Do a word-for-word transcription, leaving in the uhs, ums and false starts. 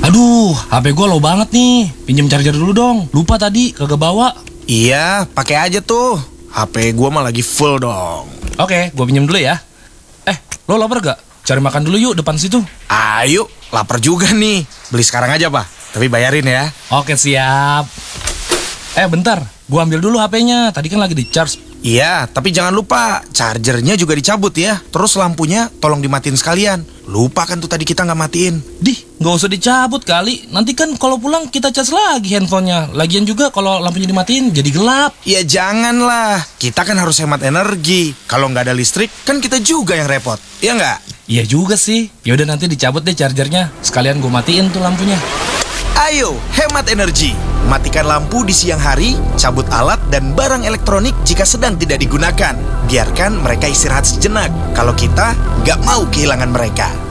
Aduh, H P gue low banget nih. Pinjem charger dulu dong. Lupa tadi, kagak bawa. Iya, pakai aja tuh. H P gua mah lagi full dong. Oke, gue pinjem dulu ya. Eh, lo lapar gak? Cari makan dulu yuk depan situ. Ayo, lapar juga nih. Beli sekarang aja, Pak. Tapi bayarin ya. Oke, siap. Eh, bentar. Gue ambil dulu H P-nya. Tadi kan lagi di charge. Iya, tapi jangan lupa chargernya juga dicabut ya. Terus lampunya tolong dimatiin sekalian. Lupa kan tuh tadi kita nggak matiin. Dih, nggak usah dicabut kali. Nanti kan kalau pulang kita cas lagi handphonenya. Lagian juga kalau lampunya dimatiin jadi gelap. Ya janganlah. Kita kan harus hemat energi. Kalau nggak ada listrik, kan kita juga yang repot. Iya nggak? Iya juga sih. Yaudah nanti dicabut deh chargernya. Sekalian gue matiin tuh lampunya. Ayo, hemat energi. Matikan lampu di siang hari, cabut alat dan barang elektronik jika sedang tidak digunakan. Biarkan mereka istirahat sejenak. Kalau kita nggak mau kehilangan mereka.